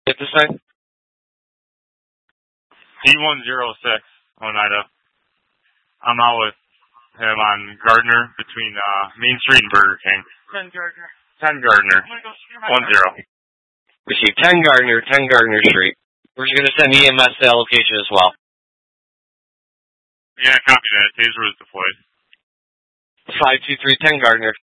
Hit the sign. D106, Oneida. I'm out with him on Gardner between Main Street and Burger King. 10 Gardner. 10. Receive 10 Gardner Street. We're just going to send EMS to that location as well. Yeah, copy that. Taser was deployed. 523 10 Gardner.